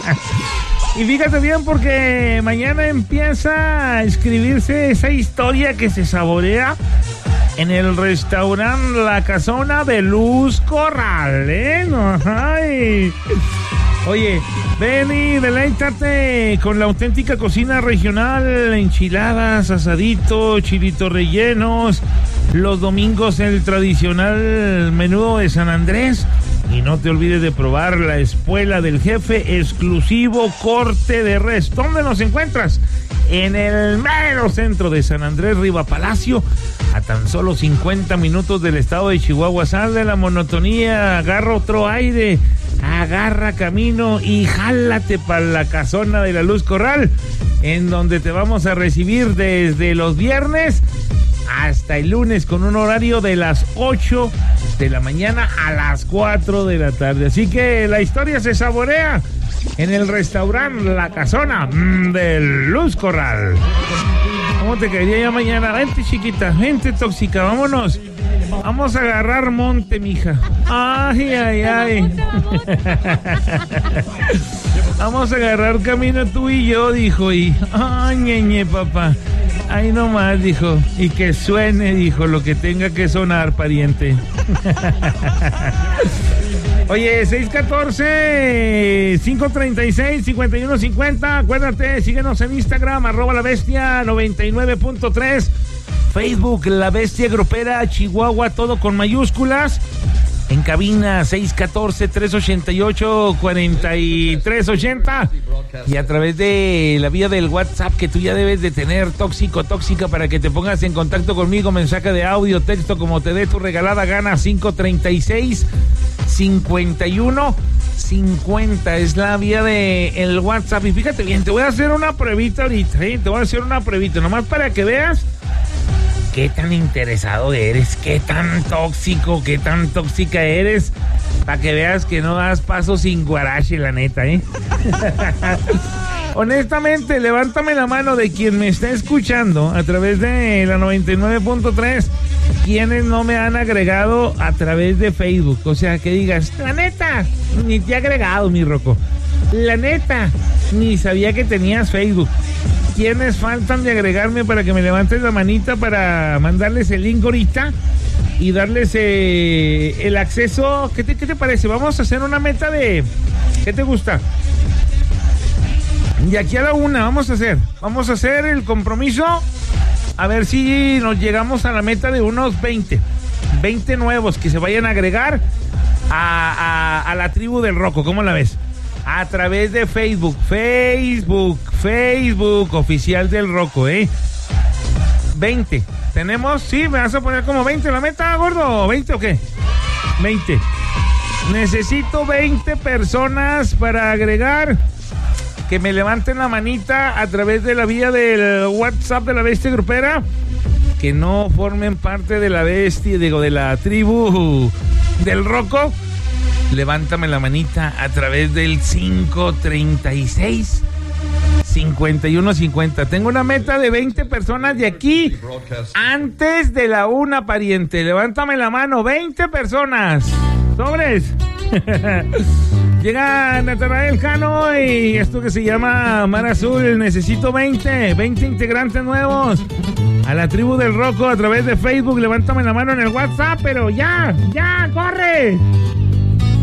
Y fíjate bien porque mañana empieza a escribirse esa historia que se saborea en el restaurante La Casona de Luz Corral, ¿eh? Ay. Oye, ven y deleítate con la auténtica cocina regional, enchiladas, asadito, chilitos rellenos, los domingos el tradicional menudo de San Andrés. Y no te olvides de probar la Espuela del Jefe, exclusivo corte de res. ¿Dónde nos encuentras? En el mero centro de San Andrés, Riva Palacio, a tan solo 50 minutos del estado de Chihuahua. Sal de la monotonía, agarra otro aire, agarra camino y jálate para la Casona de la Luz Corral, en donde te vamos a recibir desde los viernes hasta el lunes con un horario de las 8 de la mañana a las 4 de la tarde. Así que la historia se saborea en el restaurante La Casona de Luz Corral. ¿Cómo te caería ya mañana? Vente, chiquita, vente, tóxica, vámonos. Vamos a agarrar monte, mija. Ay, ay, ay. Vamos a agarrar camino tú y yo, dijo. Y, ay, ñeñe, papá. Ahí nomás, dijo. Y que suene, dijo, lo que tenga que sonar, pariente. Oye, 614-536-5150. Acuérdate, síguenos en Instagram, @labestia99.3. Facebook, La Bestia Grupera Chihuahua, todo con mayúsculas. En cabina 614-388-4380 y a través de la vía del WhatsApp que tú ya debes de tener, tóxico, tóxica, para que te pongas en contacto conmigo, mensaje de audio, texto, como te dé tu regalada gana. 536-5150 es la vía de el WhatsApp. Y fíjate bien, te voy a hacer una pruebita ahorita, ¿eh? Te voy a hacer una pruebita, nomás para que veas qué tan interesado eres, qué tan tóxico, qué tan tóxica eres, para que veas que no das paso sin guarache, la neta, ¿eh? Honestamente, levántame la mano de quien me está escuchando a través de la 99.3, quienes no me han agregado a través de Facebook. O sea, que digas, la neta, ni te he agregado, mi Rocco. La neta, ni sabía que tenías Facebook. ¿Quiénes faltan de agregarme para que me levantes la manita para mandarles el link ahorita y darles el acceso? ¿Qué te parece? Vamos a hacer una meta de... ¿Qué te gusta? Y aquí a la una vamos a hacer el compromiso, a ver si nos llegamos a la meta de unos 20 nuevos que se vayan a agregar a la tribu del Rocco. ¿Cómo la ves? A través de Facebook oficial del Rocco, 20. ¿Tenemos? Sí, me vas a poner como 20 la meta, gordo. ¿20 o qué? 20. Necesito 20 personas para agregar, que me levanten la manita a través de la vía del WhatsApp de la Bestia Grupera, que no formen parte de la bestia, digo, de la tribu del Rocco. Levántame la manita a través del 536-5150. Tengo una meta de 20 personas de aquí antes de la una, pariente. Levántame la mano, 20 personas. ¡Sobres! Llega Natanael Cano y esto que se llama Mar Azul. Necesito 20 integrantes nuevos a la tribu del Rocco a través de Facebook. Levántame la mano en el WhatsApp, pero ya, corre.